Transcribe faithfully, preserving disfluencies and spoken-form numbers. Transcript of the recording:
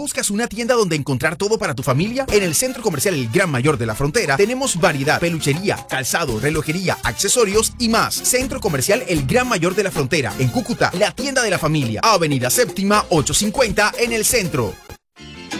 ¿Buscas una tienda donde encontrar todo para tu familia? En el Centro Comercial El Gran Mayor de la Frontera tenemos variedad, peluchería, calzado, relojería, accesorios y más. Centro Comercial El Gran Mayor de la Frontera, en Cúcuta, la tienda de la familia. Avenida Séptima, ochocientos cincuenta en el centro.